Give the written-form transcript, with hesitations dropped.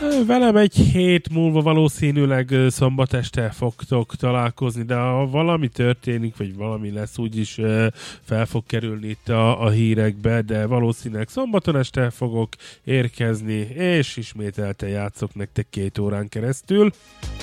Velem egy hét múlva valószínűleg szombat este fogtok találkozni, de ha valami történik, vagy valami lesz, úgyis fel fog kerülni itt a hírekbe, de valószínűleg szombaton este fogok érkezni, és ismételten játszok nektek 2 órán keresztül.